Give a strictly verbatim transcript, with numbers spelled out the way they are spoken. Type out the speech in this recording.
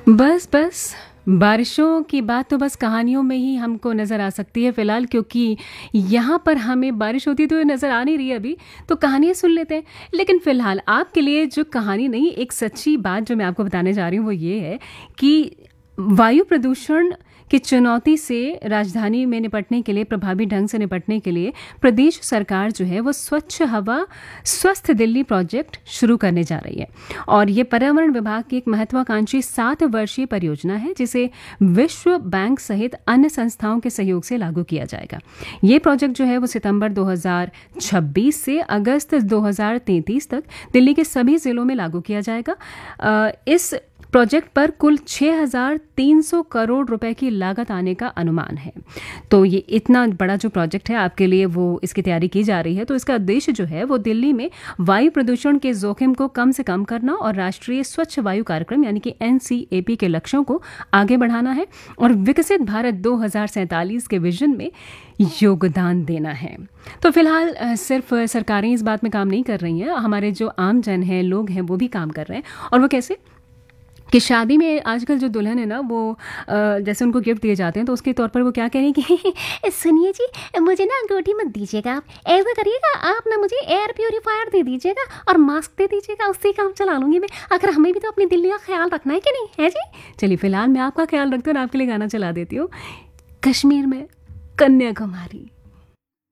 बस बस बारिशों की बात तो बस कहानियों में ही हमको नज़र आ सकती है फ़िलहाल, क्योंकि यहाँ पर हमें बारिश होती तो नज़र आ नहीं रही अभी, तो कहानियाँ सुन लेते हैं। लेकिन फ़िलहाल आपके लिए जो कहानी नहीं, एक सच्ची बात जो मैं आपको बताने जा रही हूँ वो ये है कि वायु प्रदूषण की चुनौती से राजधानी में निपटने के लिए, प्रभावी ढंग से निपटने के लिए प्रदेश सरकार जो है वो स्वच्छ हवा स्वस्थ दिल्ली प्रोजेक्ट शुरू करने जा रही है। और ये पर्यावरण विभाग की एक महत्वाकांक्षी सात वर्षीय परियोजना है जिसे विश्व बैंक सहित अन्य संस्थाओं के सहयोग से लागू किया जाएगा। ये प्रोजेक्ट जो है वो सितंबर दो हज़ार छब्बीस से अगस्त दो हज़ार तैंतीस तक दिल्ली के सभी जिलों में लागू किया जाएगा। अ, इस प्रोजेक्ट पर कुल छह हज़ार तीन सौ करोड़ रुपए की लागत आने का अनुमान है। तो ये इतना बड़ा जो प्रोजेक्ट है आपके लिए, वो इसकी तैयारी की जा रही है। तो इसका उद्देश्य जो है वो दिल्ली में वायु प्रदूषण के जोखिम को कम से कम करना और राष्ट्रीय स्वच्छ वायु कार्यक्रम यानी कि एन सी ए पी के लक्ष्यों को आगे बढ़ाना है और विकसित भारत दो हज़ार सैंतालीस के विजन में योगदान देना है। तो फिलहाल अ, सिर्फ सरकारें इस बात में काम नहीं कर रही हैं, हमारे जो आम जन हैं, लोग हैं, वो भी काम कर रहे हैं। और वो कैसे कि शादी में आजकल जो दुल्हन है ना, वो अ, जैसे उनको गिफ्ट दिए जाते हैं तो उसके तौर पर वो क्या कह रही है कि सुनिए जी, मुझे ना अंगूठी मत दीजिएगा, आप ऐसा करिएगा, आप ना मुझे एयर प्योरीफायर दे दीजिएगा और मास्क दे दीजिएगा, उससे काम चला लूँगी मैं। अगर हमें भी तो अपनी दिल्ली का ख्याल रखना है कि नहीं, है जी। चलिए फिलहाल मैं आपका ख्याल रखती हूँ और आपके लिए गाना चला देती हूँ, कश्मीर में कन्याकुमारी।